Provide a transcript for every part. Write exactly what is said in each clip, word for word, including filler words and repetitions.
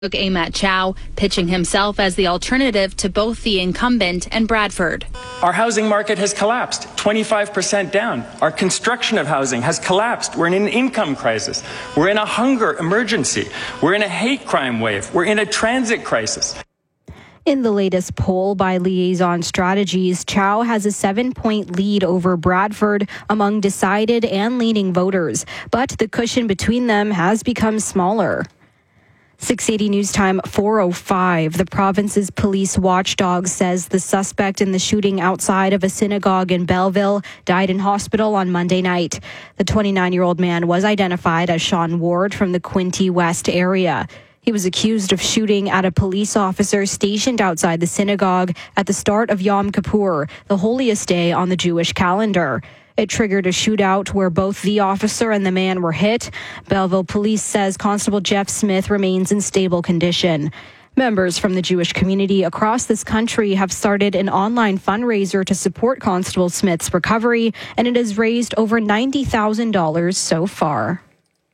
Amat Chow, pitching himself as the alternative to both the incumbent and Bradford. Our housing market has collapsed, twenty-five percent down. Our construction of housing has collapsed. We're in an income crisis. We're in a hunger emergency. We're in a hate crime wave. We're in a transit crisis. In the latest poll by Liaison Strategies, Chow has a seven-point lead over Bradford among decided and leaning voters, but the cushion between them has become smaller. six eighty News Time, four oh five. The province's police watchdog says the suspect in the shooting outside of a synagogue in Belleville died in hospital on Monday night. The twenty-nine-year-old man was identified as Sean Ward from the Quinte West area. He was accused of shooting at a police officer stationed outside the synagogue at the start of Yom Kippur, the holiest day on the Jewish calendar. It triggered a shootout where both the officer and the man were hit. Belleville Police says Constable Jeff Smith remains in stable condition. Members from the Jewish community across this country have started an online fundraiser to support Constable Smith's recovery, and it has raised over ninety thousand dollars so far.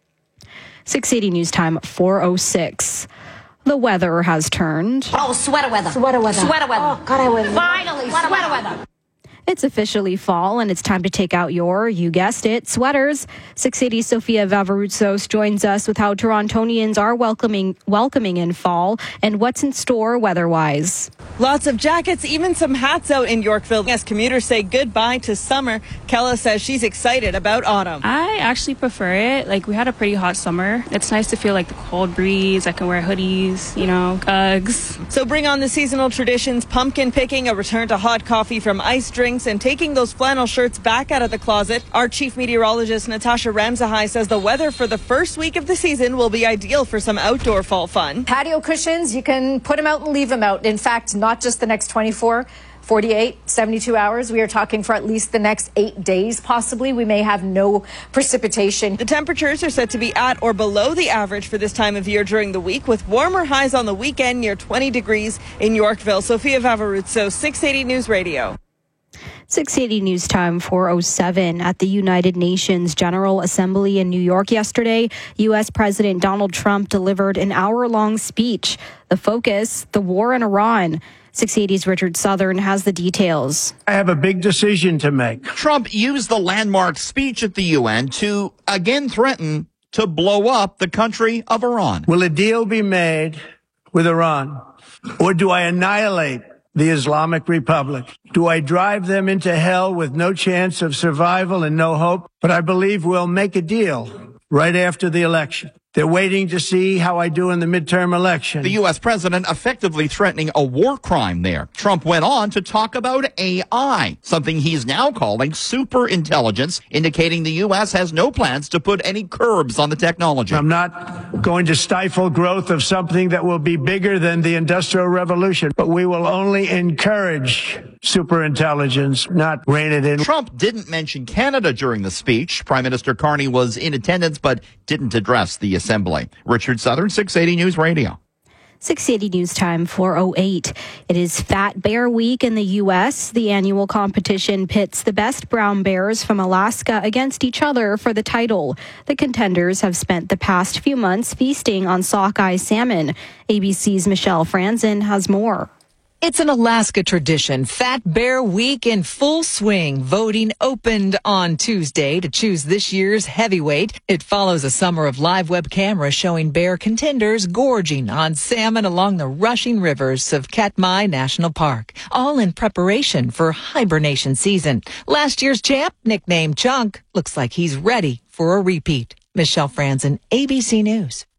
six eighty News Time, four oh six. The weather has turned. Oh, sweater weather. Sweater weather. Sweater weather. Oh, God, I was... Finally, sweater, sweater weather. weather. It's officially fall, and it's time to take out your, you guessed it, sweaters. six eighty Sofia Vavarutsos joins us with how Torontonians are welcoming welcoming in fall and what's in store weather-wise. Lots of jackets, even some hats out in Yorkville as commuters say goodbye to summer. Kella says she's excited about autumn. I actually prefer it. Like, we had a pretty hot summer. It's nice to feel like the cold breeze. I can wear hoodies, you know, Uggs. So bring on the seasonal traditions, pumpkin picking, a return to hot coffee from ice drinks, and taking those flannel shirts back out of the closet. Our chief meteorologist, Natasha Ramzahai, says the weather for the first week of the season will be ideal for some outdoor fall fun. Patio cushions, you can put them out and leave them out. In fact, not just the next twenty-four, forty-eight, seventy-two hours. We are talking for at least the next eight days, possibly. We may have no precipitation. The temperatures are set to be at or below the average for this time of year during the week, with warmer highs on the weekend near twenty degrees in Yorkville. Sofia Vavarutso, six eighty News Radio. six eighty News Time, four oh seven. At the United Nations General Assembly in New York yesterday, U S President Donald Trump delivered an hour-long speech. The focus, the war in Iran. six eighty's Richard Southern has the details. I have a big decision to make. Trump used the landmark speech at the U N to again threaten to blow up the country of Iran. Will a deal be made with Iran, or do I annihilate the Islamic Republic? Do I drive them into hell with no chance of survival and no hope? But I believe we'll make a deal right after the election. They're waiting to see how I do in the midterm election. The U S president effectively threatening a war crime there. Trump went on to talk about A I, something he's now calling super intelligence, indicating the U S has no plans to put any curbs on the technology. I'm not going to stifle growth of something that will be bigger than the Industrial Revolution, but we will only encourage super intelligence, not rein it in. Trump didn't mention Canada during the speech. Prime Minister Carney was in attendance, but didn't address the assembly. Richard Southern, six eighty News Radio. six eighty News Time, four oh eight. It is Fat Bear Week in the U S. The annual competition pits the best brown bears from Alaska against each other for the title. The contenders have spent the past few months feasting on sockeye salmon. A B C's Michelle Franzen has more. It's an Alaska tradition. Fat Bear Week in full swing. Voting opened on Tuesday to choose this year's heavyweight. It follows a summer of live web cameras showing bear contenders gorging on salmon along the rushing rivers of Katmai National Park, all in preparation for hibernation season. Last year's champ, nicknamed Chunk, looks like he's ready for a repeat. Michelle Franzen, A B C News.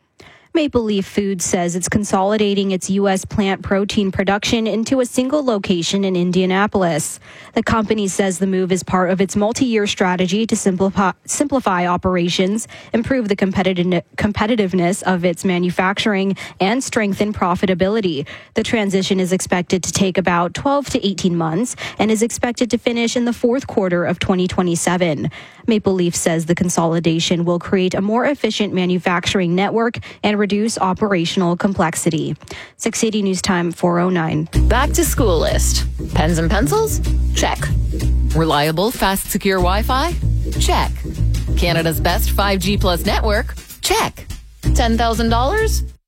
Maple Leaf Foods says it's consolidating its U S plant protein production into a single location in Indianapolis. The company says the move is part of its multi-year strategy to simplify, simplify operations, improve the competitive, competitiveness of its manufacturing, and strengthen profitability. The transition is expected to take about twelve to eighteen months and is expected to finish in the fourth quarter of twenty twenty-seven. Maple Leaf says the consolidation will create a more efficient manufacturing network and reduce operational complexity. six eighty News Time, four oh nine. Back to school list. Pens and pencils? Check. Reliable, fast, secure Wi-Fi? Check. Canada's best five G plus network? Check. ten thousand dollars?